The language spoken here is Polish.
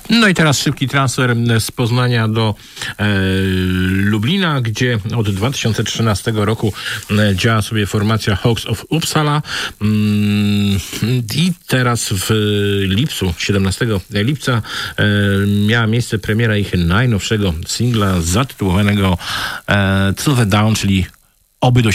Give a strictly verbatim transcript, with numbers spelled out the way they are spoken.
No i teraz szybki transfer z Poznania do e, Lublina, gdzie od dwa tysiące trzynastego roku e, działa sobie formacja Hawks of Uppsala mm, i teraz w lipcu, siedemnastego lipca e, miała miejsce premiera ich najnowszego singla zatytułowanego e, Till the Dawn, czyli Oby do